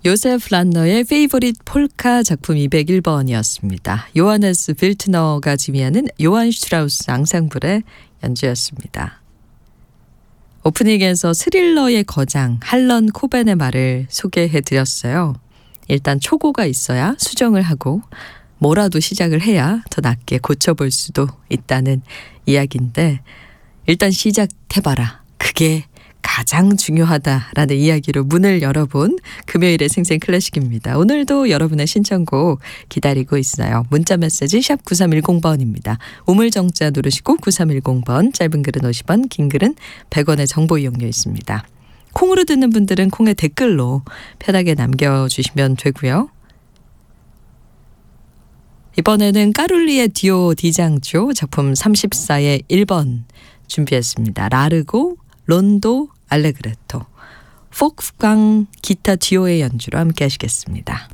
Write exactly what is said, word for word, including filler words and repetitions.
요세프 란너의 페이보릿 폴카 작품 이백일 번이었습니다. 요하네스 빌트너가 지휘하는 요한 슈트라우스 앙상블의 연주였습니다. 오프닝에서 스릴러의 거장 할런 코벤의 말을 소개해드렸어요. 일단 초고가 있어야 수정을 하고 뭐라도 시작을 해야 더 낫게 고쳐볼 수도 있다는 이야기인데 일단 시작해봐라. 그게 가장 중요하다라는 이야기로 문을 열어본 금요일의 생생클래식입니다. 오늘도 여러분의 신청곡 기다리고 있어요. 문자메시지 샵 구삼일공 번입니다. 우물정자 누르시고 구삼일공 번, 짧은 글은 오십 원, 긴 글은 백 원의 정보 이용료 있습니다. 콩으로 듣는 분들은 콩의 댓글로 편하게 남겨주시면 되고요. 이번에는 까룰리의 디오 디장조 작품 삼십사의 일 번 준비했습니다. 라르고, 론도, 알레그레토, 폭강 기타 디오의 연주로 함께 하시겠습니다.